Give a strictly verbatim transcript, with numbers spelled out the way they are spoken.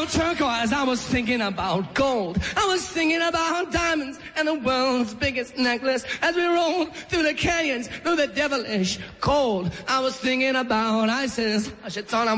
turquoise, I was thinking about gold. I was thinking about diamonds and the world's biggest necklace. As we rolled through the canyons, through the devilish cold, I was thinking about ISIS. I should turn